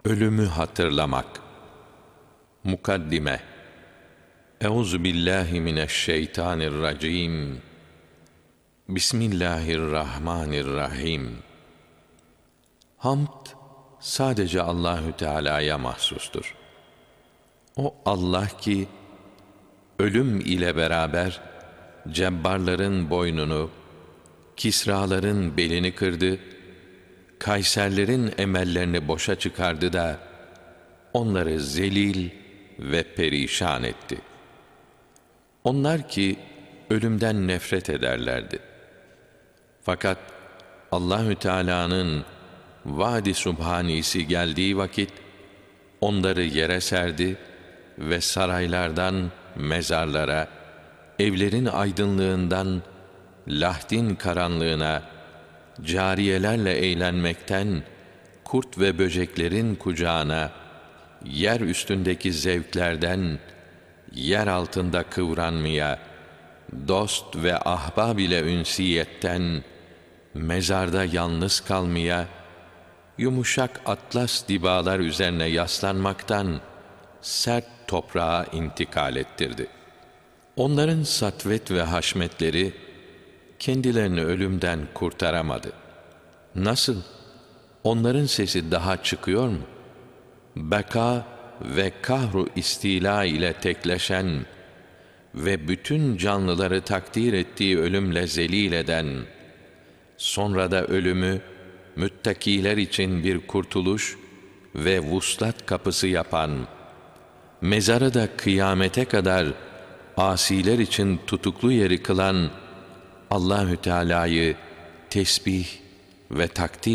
Ölümü hatırlamak. Mukaddime. Euzu billahi mineşşeytanirracim. Bismillahirrahmanirrahim. Hamd sadece Allahü Teala'ya mahsustur. O Allah ki ölüm ile beraber cebbarların boynunu, Kisraların belini kırdı, Kayserlerin emellerini boşa çıkardı da onları zelil ve perişan etti. Onlar ki ölümden nefret ederlerdi. Fakat Allahü Teala'nın vaadi subhanisi geldiği vakit onları yere serdi ve saraylardan mezarlara, evlerin aydınlığından lahdin karanlığına, cariyelerle eğlenmekten kurt ve böceklerin kucağına, yer üstündeki zevklerden yer altında kıvranmaya, dost ve ahbab ile ünsiyetten mezarda yalnız kalmaya, yumuşak atlas dibalar üzerine yaslanmaktan sert toprağa intikal ettirdi. Onların satvet ve haşmetleri kendilerini ölümden kurtaramadı. Nasıl? Onların sesi daha çıkıyor mu? Beka ve kahru istila ile tekleşen ve bütün canlıları takdir ettiği ölümle zelil eden, sonra da ölümü müttakiler için bir kurtuluş ve vuslat kapısı yapan, mezarı da kıyamete kadar asiler için tutuklu yeri kılan Allahü Teala'yı tesbih ve takdir